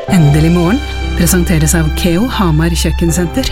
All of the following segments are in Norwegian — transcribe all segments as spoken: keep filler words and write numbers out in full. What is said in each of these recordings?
Endelig morgen presenteres av Keo Hamar Kjøkkensenter.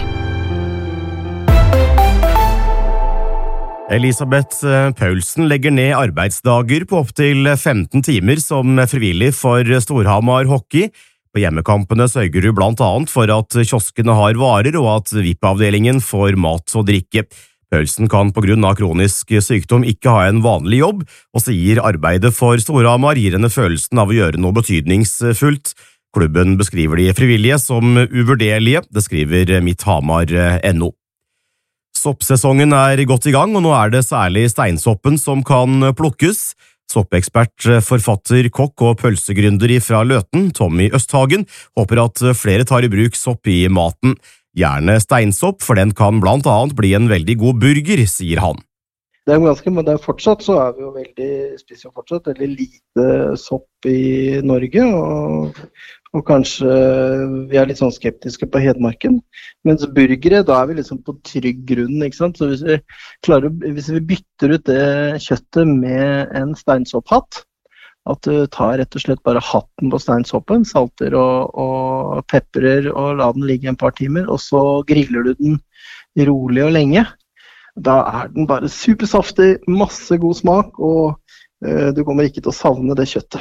Elisabeth Paulsen legger ned arbeidsdager på opptil femten timer som frivillig for Storhamar Hockey. På hjemmekampene sørger hun blant annet for at kioskene har varer og at V I P-avdelingen får mat og drikke. Paulsen kan på grunn av kronisk sykdom ikke ha en vanlig jobb, og sier arbeidet for Storhamar gir henne følelsen av å gjøre noe betydningsfullt. Klubben beskriver de frivillige som uvurderlige, det skriver mitthamar punktum no. Soppsesongen er godt i gang, og nå er det særlig steinsoppen som kan plukkes. Soppekspert, forfatter, kokk og pølsegründer fra Løten, Tommy Østhagen, håper at flere tar i bruk sopp i maten. Gjerne steinsopp, for den kan blant annet bli en veldig god burger, sier han. Det er ganske, men det er fortsatt så er vi jo veldig, spiser jo fortsatt veldig lite sopp i Norge, og, og kanskje vi er litt sånn skeptiske på Hedmarken. Mens burgere, da er vi liksom på trygg grunn, ikke sant? Så hvis vi, klarer, hvis vi bytter ut det kjøttet med en steinsopphatt, at du tar rett og slett bare hatten på steinsoppen, salter og, og pepper og la den ligge en par timer, og så griller du den rolig og lenge. Da er den bare supersaftig, masse god smak, og eh, du kommer ikke til å savne det kjøttet.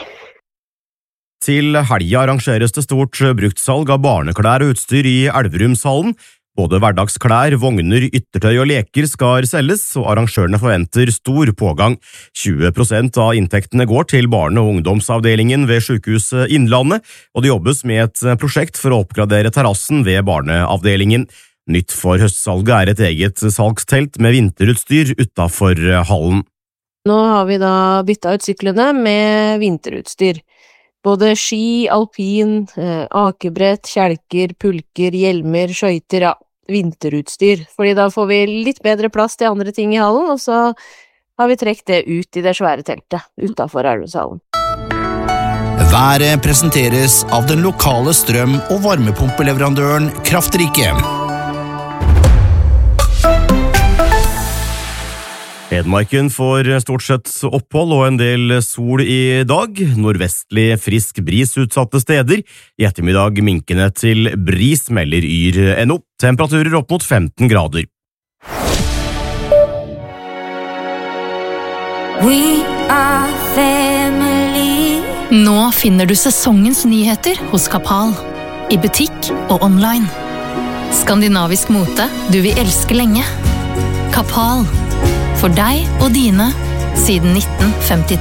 Til helga arrangeres det stort bruktsalg av barneklær og utstyr i Elverumshallen. Både hverdagsklær, vogner, yttertøy og leker skal selges, og arrangørene forventer stor pågang. tjue prosent av inntektene går til barne- og ungdomsavdelingen ved Sykehuset Innlandet, og det jobbes med et prosjekt for å oppgradere terrassen ved barneavdelingen. Nytt for høstsalget er et eget salgstelt med vinterutstyr utenfor hallen. Nå har vi da byttet ut syklene med vinterutstyr. Både ski, alpin, akebrett, kjelker, pulker, hjelmer, skøyter, ja, vinterutstyr. Fordi da får vi litt bedre plass til andre ting i hallen, og så har vi trekt det ut i det svære teltet utenfor Elverumshallen. Været presenteres av den lokale strøm- og varmepumpeleverandøren Kraftrike. Hedmarken får stort sett opphold og en del sol i dag. Nordvestlig frisk bris utsatte steder. I ettermiddag minkende til bris, melder yr punktum no. Temperaturer opp mot femten grader. We are family. Nå finner du sesongens nyheter hos Kapal. I butikk og online. Skandinavisk mote du vil elske lenge. Kapal. For deg og dine siden nitten femtitre.